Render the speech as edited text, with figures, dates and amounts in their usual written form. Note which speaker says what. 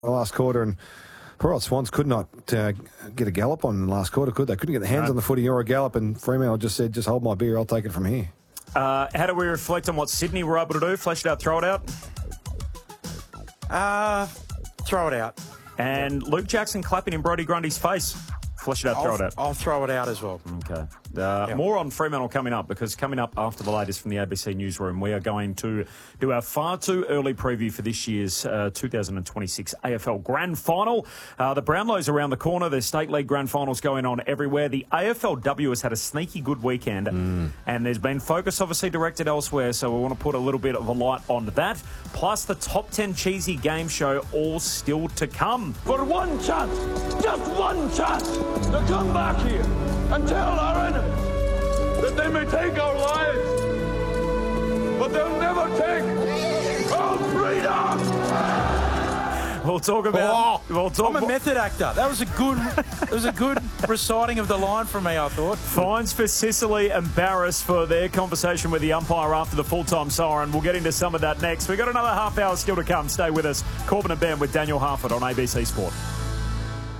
Speaker 1: the last quarter, and poor old Swans could not get a gallop on the last quarter, could they? Couldn't get their hands on the footy or a gallop, and Fremantle just said, just hold my beer, I'll take it from here.
Speaker 2: How do we reflect on what Sydney were able to do? Flesh it out, throw it out?
Speaker 3: Throw it out.
Speaker 2: And Luke Jackson clapping in Brodie Grundy's face. Flesh it out, throw it out.
Speaker 3: I'll throw it out as well.
Speaker 2: Okay. More on Fremantle coming up, because coming up after the latest from the ABC Newsroom, we are going to do our far too early preview for this year's 2026 AFL Grand Final. The Brownlows around the corner. There's State League Grand Finals going on everywhere. The AFLW has had a sneaky good weekend, and there's been focus obviously directed elsewhere, so we want to put a little bit of a light on that. Plus the top 10 cheesy game show, all still to come.
Speaker 4: For one chance, just one chance, to come back here and tell our enemies that they may take our lives, but they'll never take our freedom.
Speaker 2: We'll talk about.
Speaker 3: I'm a method actor. That was a good. It was a good reciting of the line from me, I thought.
Speaker 2: Fines for Sicily and Barris for their conversation with the umpire after the full-time siren. We'll get into some of that next. We've got another half hour still to come. Stay with us. Corbin and Ben with Daniel Harford on ABC Sport.